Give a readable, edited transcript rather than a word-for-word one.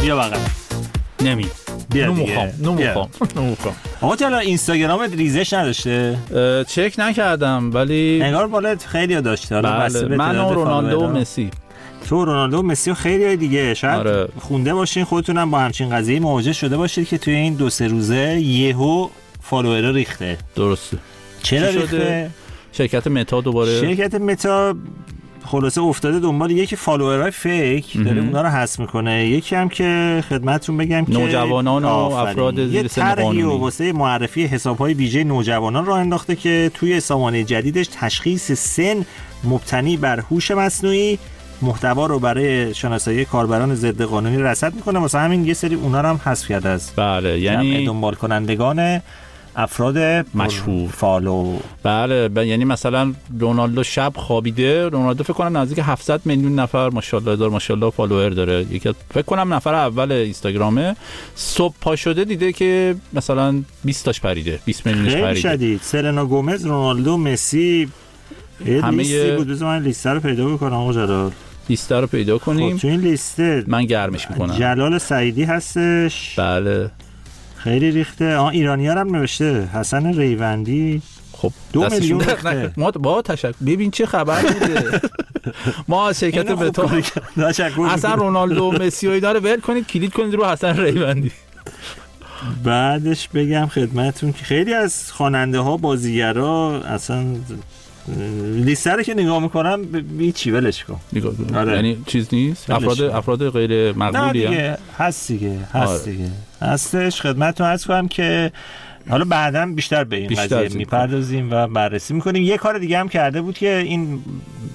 بیا بغل. نمی نمیخوام. آقا چرا اینستاگرامت ریزش نداشته؟ چک نکردم ولی انگار بالا خیلی داشته. بله. من و رونالدو و مسی. تو رونالدو و مسی و خیلی دیگه شاید آره. خونده باشین خودتونم با همچین قضیه مواجه شده باشید که توی این 2-3 روزه یهو فالوور ریخته. درسته. چرا ریخته؟ شرکت متا دوباره شرکت متا خلاصه افتاده دنبال یکی فالوورای فیک داره اونا رو حذف میکنه، یکی هم که خدمتتون بگم که نوجوانان و افراد زیر سن قانونی واسه معرفی حساب‌های ویژه نوجوانان راه انداخته که توی سامانه جدیدش تشخیص سن مبتنی بر هوش مصنوعی محتوا رو برای شناسایی کاربران ضد قانونی رصد میکنه. واسه همین یه سری اونا رو هم حذف کرده است. بله، یعنی دنبال کنندگان افراد مشهور فالو. بله یعنی مثلا رونالدو شب خوابیده، رونالدو فکر کنم نزدیک 700 میلیون نفر ماشاءالله فالوور داره، یکی فکر کنم نفر اول اینستاگرامه. صبح پا شده دیده که مثلا 20 تاش پریده، 20 میلیونش پریده. خیلی شدید. سلنا گومز، رونالدو، مسی، همه لیستی بود. بذار من لیست رو پیدا بکنم آقا جلال. لیست رو پیدا کنیم. خب تو این لیسته من گرمش میکنم. جلال سعیدی هستش. بله خیلی ریخته. ایرانی‌ها هم نوشته. حسن ریوندی. خب 2 میلیون ریخته. ما با تشکر. ببین چه خبر بوده. ما از شرکت بتا اصلا رونالدو و مسی و اینا رو ول کنید، کلید کنید رو حسن ریوندی. بعدش بگم خدمتتون که خیلی از خواننده‌ها، بازیگرا اصلا لیست رو که نگاه میکنم چی ولش کن. آره. یعنی چیز نیست. افراد غیر مقبولی دیگه هست دیگه. هستش. خدمتتون عرض کنم که حالا بعداً بیشتر به این قضیه میپردازیم و بررسی میکنیم. یه کار دیگه هم کرده بود که این